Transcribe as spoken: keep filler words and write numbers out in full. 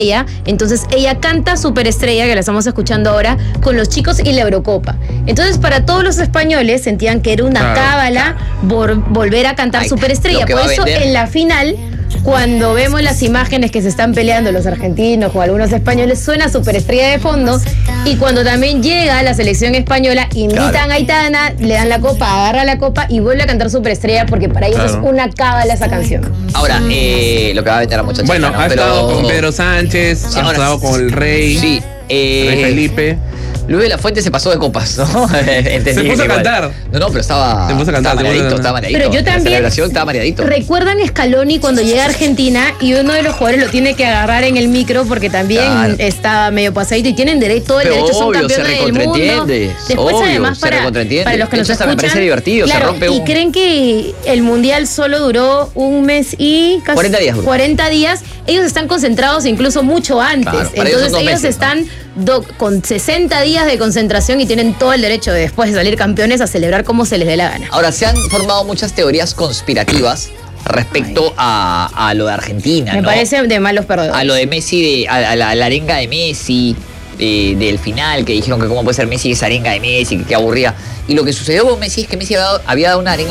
ella, entonces ella canta Superestrella, que la estamos escuchando ahora, con los chicos y la Eurocopa. Entonces para todos los españoles sentían que era una Claro. cábala vol- volver a cantar Ay, Superestrella. lo que Por va a eso vender. en la final, cuando vemos las imágenes que se están peleando los argentinos o algunos españoles, suena Superestrella de fondo, y cuando también llega la selección española, invitan Claro. a Aitana, le dan la copa, agarra la copa y vuelve a cantar Superestrella, porque para ellos Claro. es una cábala esa canción. Ahora, eh, lo que va a vender la muchacha. Bueno, ¿no? ha Pero- estado con Pedro Sánchez, ha ahora estado con el rey, Sí. Eh, rey Felipe. Luis de la Fuente se pasó de copas, ¿no? Entendí Se puso a igual. cantar. No, no, pero estaba. Se puso a cantar, Estaba se puso a mareadito, cantar. estaba mareadito. Pero yo En la también- celebración estaba mareadito. ¿Recuerdan Scaloni cuando llega a Argentina y uno de los jugadores lo tiene que agarrar en el micro porque también Claro. estaba medio pasadito y tienen derecho, todo el Pero derecho, son obvio, se campeones del mundo? recontraentiende. Después Obvio, además se para, recontraentiende. para los que De nos hecho, hasta me escuchan, parece divertido, se claro, rompe y un- creen que el mundial solo duró un mes y casi cuarenta días duró. cuarenta días. Ellos están concentrados incluso mucho antes. Claro, para ellos Entonces son dos ellos meses, ¿no? están do- con sesenta días de concentración y tienen todo el derecho de, después de salir campeones, a celebrar como se les dé la gana. Ahora, se han formado muchas teorías conspirativas respecto a, a lo de Argentina, Me ¿no? parece de malos perdedores. A lo de Messi, de, a, a la, a la arenga de Messi, de- del final, que dijeron que cómo puede ser Messi esa arenga de Messi, que qué aburrida. Y lo que sucedió con Messi es que Messi había dado, había dado una arenga